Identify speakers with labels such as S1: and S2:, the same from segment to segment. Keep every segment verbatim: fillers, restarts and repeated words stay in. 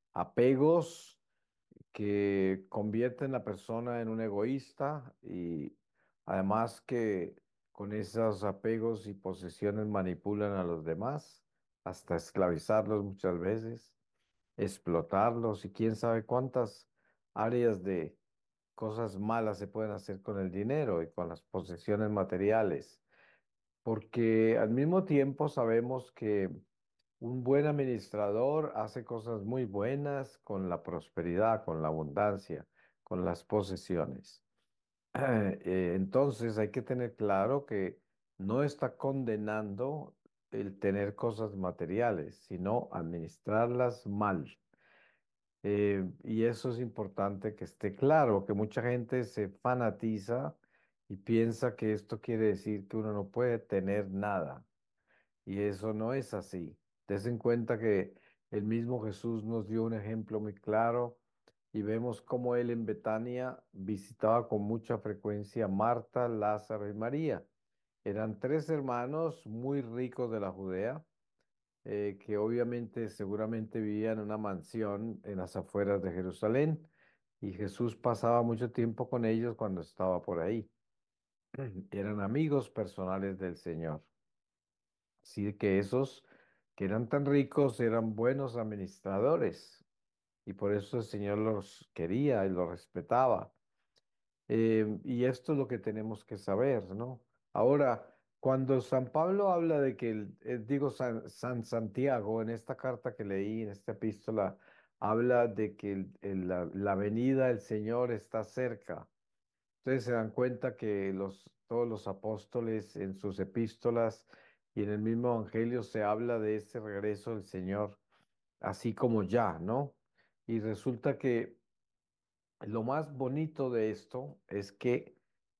S1: apegos que convierten a la persona en un egoísta y además que con esos apegos y posesiones manipulan a los demás, hasta esclavizarlos muchas veces, explotarlos y quién sabe cuántas áreas de cosas malas se pueden hacer con el dinero y con las posesiones materiales. Porque al mismo tiempo sabemos que un buen administrador hace cosas muy buenas con la prosperidad, con la abundancia, con las posesiones. Eh, entonces hay que tener claro que no está condenando el tener cosas materiales, sino administrarlas mal. Eh, y eso es importante que esté claro, que mucha gente se fanatiza y piensa que esto quiere decir que uno no puede tener nada. Y eso no es así. Ten en cuenta que el mismo Jesús nos dio un ejemplo muy claro y vemos cómo él en Betania visitaba con mucha frecuencia a Marta, Lázaro y María. Eran tres hermanos muy ricos de la Judea, eh, que obviamente seguramente vivían en una mansión en las afueras de Jerusalén y Jesús pasaba mucho tiempo con ellos cuando estaba por ahí. Eran amigos personales del Señor. Así que esos que eran tan ricos eran buenos administradores y por eso el Señor los quería y los respetaba. Eh, y esto es lo que tenemos que saber, ¿no? Ahora, cuando San Pablo habla de que, el, eh, digo, San, San Santiago, en esta carta que leí, en esta epístola, habla de que el- el- la, la venida del Señor está cerca. Ustedes se dan cuenta que los, todos los apóstoles en sus epístolas y en el mismo Evangelio se habla de ese regreso del Señor, así como ya, ¿no? Y resulta que lo más bonito de esto es que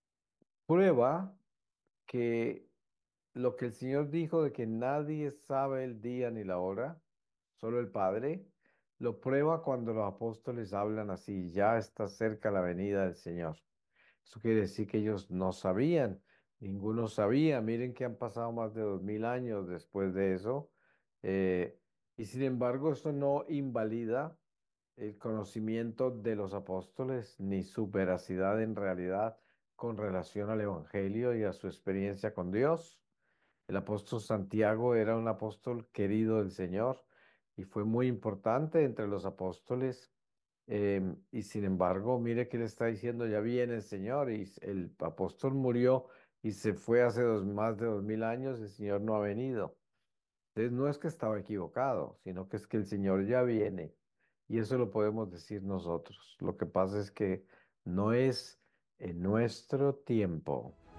S1: prueba que lo que el Señor dijo de que nadie sabe el día ni la hora, solo el Padre, lo prueba cuando los apóstoles hablan así, ya está cerca la venida del Señor. Eso quiere decir que ellos no sabían, ninguno sabía. Miren que han pasado más de dos mil años después de eso. eh, y sin embargo, esto no invalida el conocimiento de los apóstoles ni su veracidad en realidad con relación al Evangelio y a su experiencia con Dios. El apóstol Santiago era un apóstol querido del Señor y fue muy importante entre los apóstoles. Em, y sin embargo, mire que le está diciendo, ya viene el Señor y s- el apóstol murió y se fue hace dos, más de dos mil años, el Señor no ha venido. Entonces no es que estaba equivocado, sino que es que el Señor ya viene y eso lo podemos decir nosotros. Lo que pasa es que no es en nuestro tiempo.